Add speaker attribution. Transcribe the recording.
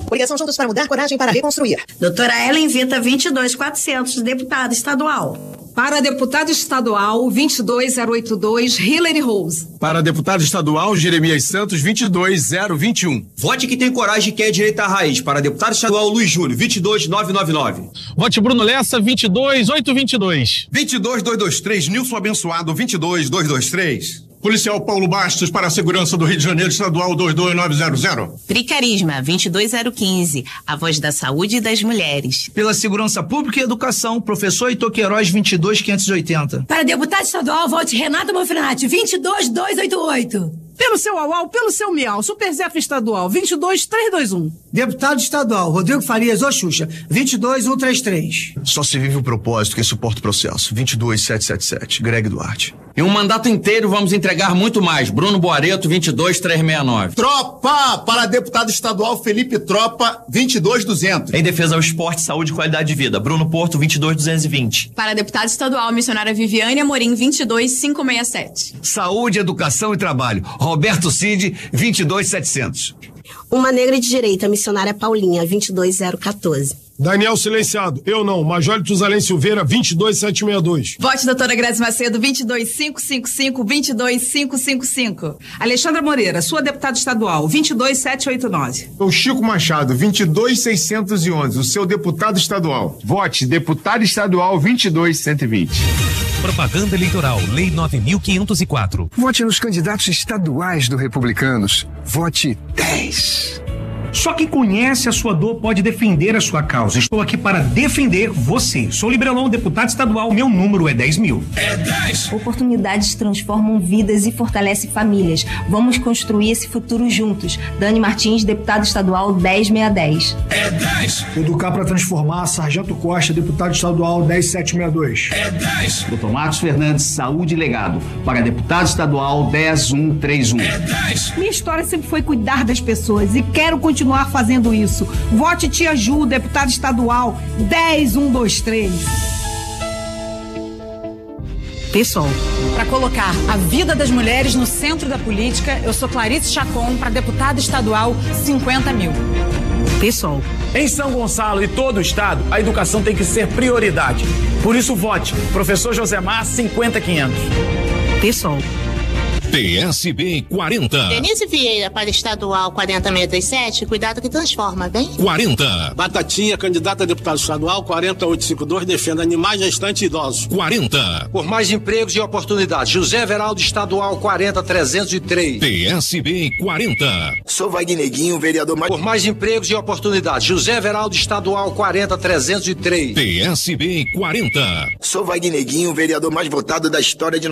Speaker 1: Coligação Juntos para Mudar, coragem para reconstruir.
Speaker 2: Doutora Ellen Vita, 22.400, deputada estadual.
Speaker 3: Para deputado estadual, 22082, Hillary Rose.
Speaker 4: Para deputado estadual, Jeremias Santos, 22021.
Speaker 5: Vote que tem coragem e quer direita à raiz. Para deputado estadual, Luiz Júnior, 22999.
Speaker 6: Vote Bruno Lessa, 22822.
Speaker 4: 22223, Nilson Abençoado, 22223.
Speaker 7: Policial Paulo Bastos para a segurança do Rio de Janeiro, estadual 22900.
Speaker 8: Pri Carisma, 22015, a voz da saúde e das mulheres.
Speaker 9: Pela segurança pública e educação, professor Heitor Queiroz, 22580.
Speaker 10: Para deputado estadual, vote Renata Manfrenati, 22288.
Speaker 3: Pelo seu Auau, pelo seu Miau, Superzef estadual, 22321.
Speaker 11: Deputado estadual, Rodrigo Farias, Oxuxa, 22133.
Speaker 12: Só se vive o propósito, quem suporta o processo, 22777, Greg Duarte.
Speaker 5: Em um mandato inteiro vamos entregar muito mais. Bruno Boareto, 22369.
Speaker 13: Tropa! Para deputado estadual, Felipe Tropa, 22200.
Speaker 5: Em defesa ao esporte, saúde e qualidade de vida. Bruno Porto, 22220.
Speaker 14: Para deputado estadual, missionária Viviane Amorim, 22567.
Speaker 15: Saúde, educação e trabalho. Roberto Cid, 22700.
Speaker 16: Uma negra de direita, missionária Paulinha, 22014.
Speaker 7: Daniel Silenciado, eu não, Major Tuzalém Silveira, 22762.
Speaker 14: Vote doutora Grazi Macedo, 22555, 22555.
Speaker 3: Alexandra Moreira, sua deputada estadual, 22789.
Speaker 7: O Chico Machado, 22611, o seu deputado estadual. Vote deputado estadual 22120.
Speaker 17: Propaganda eleitoral, Lei 9.504.
Speaker 18: Vote nos candidatos estaduais do Republicanos. Vote 10.
Speaker 19: Só quem conhece a sua dor pode defender a sua causa. Estou aqui para defender você. Sou Librelon, deputado estadual. Meu número é 10.000.
Speaker 20: É 10. Oportunidades transformam vidas e fortalecem famílias. Vamos construir esse futuro juntos. Dani Martins, deputado estadual 10610. É 10.
Speaker 21: Educar para transformar, Sargento Costa, deputado estadual 10762.
Speaker 20: É 10.
Speaker 22: Dr. Marcos Fernandes, Saúde e Legado, para deputado estadual 10131.
Speaker 20: É 10.
Speaker 3: Minha história sempre foi cuidar das pessoas e quero continuar fazendo isso. Vote Tia Ju, deputado estadual 10123.
Speaker 23: Pessoal, para colocar a vida das mulheres no centro da política, eu sou Clarice Chacon, para deputada estadual 50.000. Pessoal,
Speaker 24: em São Gonçalo e todo o estado, a educação tem que ser prioridade. Por isso, vote Professor Josemar 50.500.
Speaker 23: Pessoal,
Speaker 17: PSB 40.
Speaker 25: Denise Vieira para estadual 40.637, cuidado que transforma, bem?
Speaker 17: 40.
Speaker 26: Batatinha, candidata a deputado estadual 40852, defenda animais, gestantes e idosos.
Speaker 17: 40.
Speaker 26: Por mais empregos e oportunidades, José Veraldo estadual 40303.
Speaker 17: PSB 40.
Speaker 26: Sou Wagneguinho, vereador mais... Por mais empregos e oportunidades, José Veraldo estadual 40303.
Speaker 17: PSB 40.
Speaker 26: Sou Wagneguinho, vereador mais votado da história de